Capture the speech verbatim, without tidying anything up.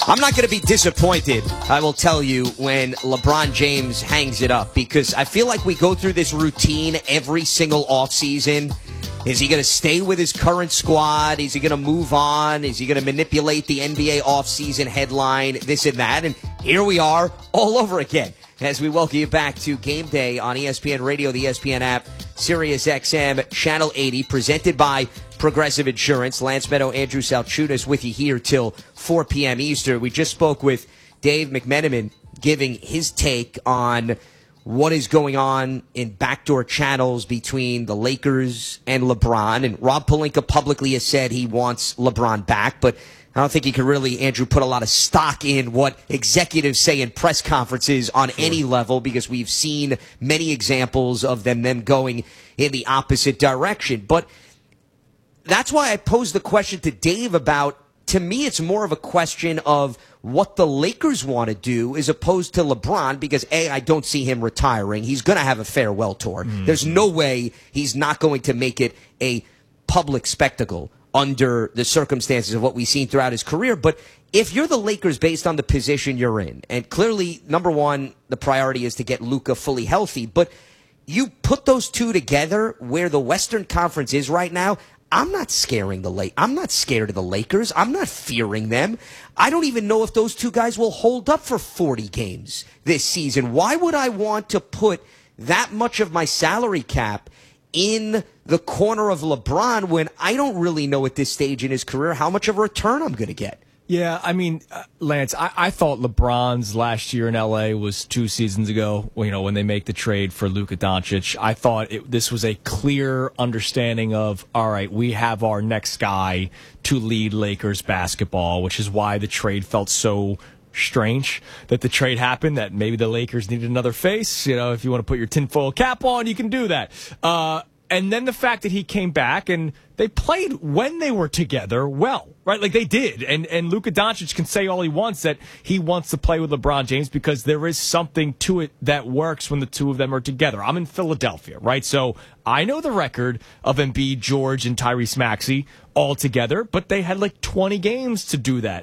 I'm not going to be disappointed, I will tell you, when LeBron James hangs it up, because I feel like we go through this routine every single offseason. Is he going to stay with his current squad? Is he going to move on? Is he going to manipulate the N B A offseason headline, this and that? And here we are all over again as we welcome you back to Game Day on E S P N Radio, the E S P N app, Sirius X M, Channel eighty, presented by Progressive Insurance. Lance Meadow, Andrew Salchunas with you here till four p.m. Eastern. We just spoke with Dave McMenamin giving his take on what is going on in backdoor channels between the Lakers and LeBron. And Rob Pelinka publicly has said he wants LeBron back, but I don't think he could really, Andrew, put a lot of stock in what executives say in press conferences on sure. any level, because we've seen many examples of them, them going in the opposite direction. But that's why I posed the question to Dave about, to me, it's more of a question of what the Lakers want to do as opposed to LeBron, because, A, I don't see him retiring. He's going to have a farewell tour. Mm. There's no way he's not going to make it a public spectacle under the circumstances of what we've seen throughout his career. But if you're the Lakers, based on the position you're in, and clearly, number one, the priority is to get Luka fully healthy, but you put those two together where the Western Conference is right now, I'm not scaring the Lakers. I'm not scared of the Lakers. I'm not fearing them. I don't even know if those two guys will hold up for forty games this season. Why would I want to put that much of my salary cap in the corner of LeBron when I don't really know at this stage in his career how much of a return I'm going to get? Yeah, I mean, uh, Lance, I, I thought LeBron's last year in L A was two seasons ago, you know, when they make the trade for Luka Doncic. I thought it, this was a clear understanding of, all right, we have our next guy to lead Lakers basketball, which is why the trade felt so strange that the trade happened, that maybe the Lakers needed another face. You know, if you want to put your tinfoil cap on, you can do that. Uh, and then the fact that he came back and they played when they were together well, right? Like they did. And and Luka Doncic can say all he wants that he wants to play with LeBron James because there is something to it that works when the two of them are together. I'm in Philadelphia, right? So I know the record of Embiid, George, and Tyrese Maxey all together, but they had like twenty games to do that.